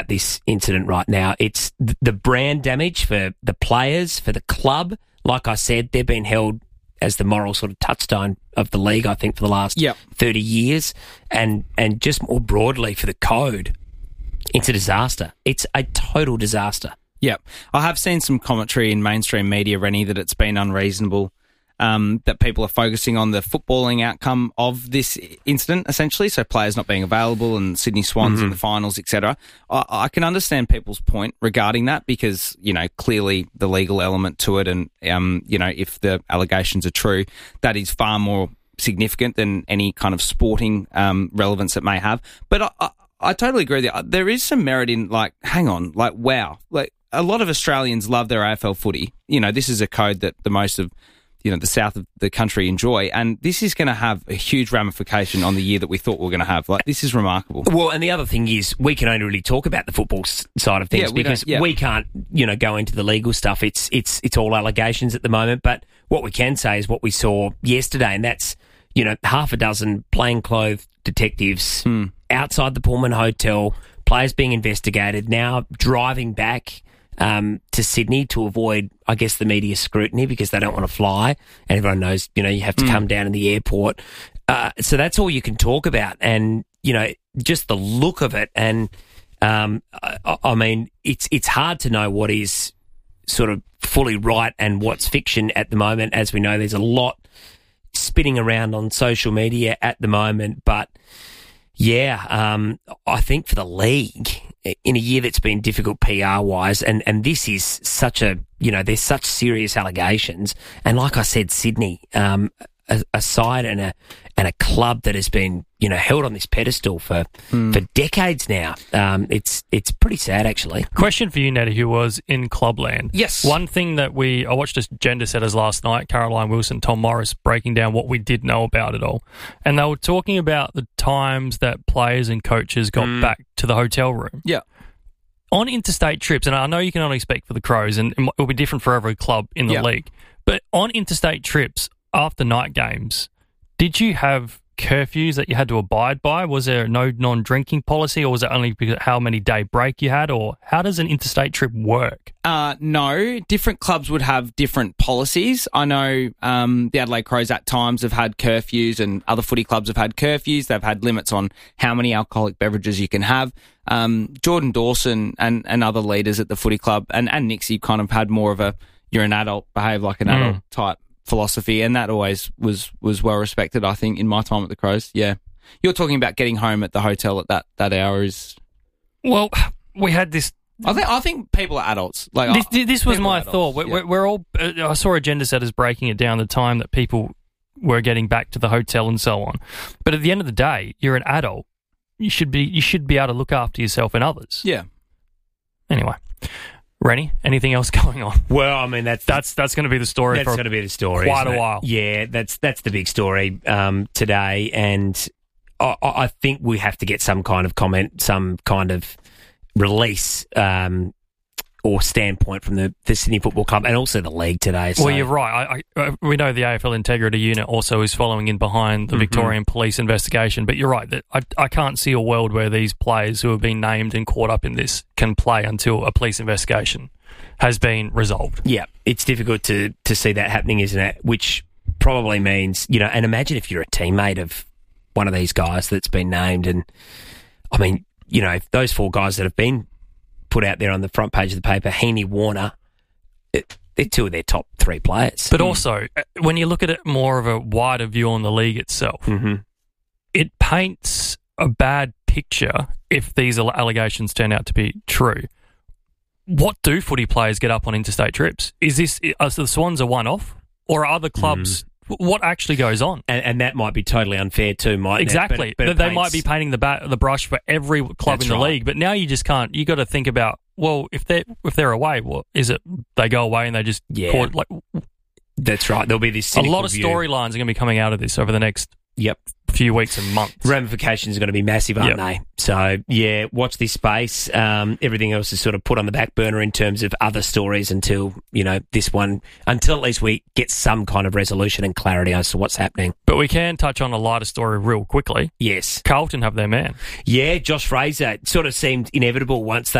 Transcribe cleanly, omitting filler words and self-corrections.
this incident right now. It's the brand damage for the players, for the club. Like I said, they've been held as the moral sort of touchstone of the league, I think, for the last 30 years. And just more broadly for the code, it's a disaster. It's a total disaster. Yeah. I have seen some commentary in mainstream media, Rennie, that it's been unreasonable, that people are focusing on the footballing outcome of this incident, essentially, so players not being available and Sydney Swans in the finals, etc. I can understand people's point regarding that because, clearly the legal element to it and, if the allegations are true, that is far more significant than any kind of sporting relevance it may have. But I totally agree with you. There is some merit in, hang on, wow. A lot of Australians love their AFL footy. This is a code that the most of the south of the country enjoy, and this is going to have a huge ramification on the year that we thought we were going to have. This is remarkable. Well, and the other thing is we can only really talk about the football side of things because we can't, go into the legal stuff. It's all allegations at the moment, but what we can say is what we saw yesterday, and that's, half a dozen plainclothes detectives outside the Pullman Hotel, players being investigated, now driving back to Sydney to avoid, I guess, the media scrutiny because they don't want to fly. And everyone knows, you have to come down in the airport. So that's all you can talk about. And, just the look of it. And, I mean, it's hard to know what is sort of fully right and what's fiction at the moment. As we know, there's a lot spinning around on social media at the moment. But, I think for the league, in a year that's been difficult PR-wise, and this is such a, there's such serious allegations. And like I said, Sydney, a side and a club that has been, held on this pedestal for decades now. It's pretty sad, actually. Question for you, Nettie, who was in Clubland. Yes. One thing that I watched this Gender Setters last night, Caroline Wilson, Tom Morris, breaking down what we did know about it all. And they were talking about the times that players and coaches got back to the hotel room. Yeah. On interstate trips, and I know you can only speak for the Crows, and it will be different for every club in the league, but on interstate trips after night games, did you have curfews that you had to abide by? Was there no non-drinking policy, or was it only because how many day break you had, or how does an interstate trip work? No, different clubs would have different policies. I know the Adelaide Crows at times have had curfews, and other footy clubs have had curfews. They've had limits on how many alcoholic beverages you can have. Jordan Dawson and other leaders at the footy club and Nixie kind of had more of a you're an adult, behave like an adult type philosophy, and that always was well respected, I think, in my time at the Crows. Yeah. You're talking about getting home at the hotel at that hour is... Well, we had this... I think people are adults. This was my thought. We're all... I saw Agenda Setters breaking it down the time that people were getting back to the hotel and so on. But at the end of the day, you're an adult. You should be able to look after yourself and others. Yeah. Anyway... Rennie, anything else going on? Well, I mean, that's going to be the story. That's going to be the story. Quite a while. Yeah, that's the big story today, and I think we have to get some kind of comment, some kind of release or standpoint from the Sydney Football Club and also the league today. So. Well, you're right. We know the AFL Integrity Unit also is following in behind the Victorian Police investigation, but you're right that I can't see a world where these players who have been named and caught up in this can play until a police investigation has been resolved. Yeah, it's difficult to see that happening, isn't it? Which probably means, and imagine if you're a teammate of one of these guys that's been named, and I mean, if those four guys that have been put out there on the front page of the paper, Heaney, Warner, they're two of their top three players. But also, when you look at it more of a wider view on the league itself, it paints a bad picture if these allegations turn out to be true. What do footy players get up on interstate trips? Are the Swans a one-off, or are other clubs... What actually goes on? And that might be totally unfair too, mightn't it? Exactly. But they might be painting the brush for every club in the league. But now you just can't. You got to think about, well, if they're away, well, is it they go away and they just That's right. There'll be this cynical a lot of storylines are going to be coming out of this over the next Yep. few weeks and months. Ramifications are going to be massive, aren't they? So, yeah, watch this space. Everything else is sort of put on the back burner in terms of other stories until, this one, until at least we get some kind of resolution and clarity as to what's happening. But we can touch on a lighter story real quickly. Yes. Carlton have their man. Yeah, Josh Fraser. It sort of seemed inevitable once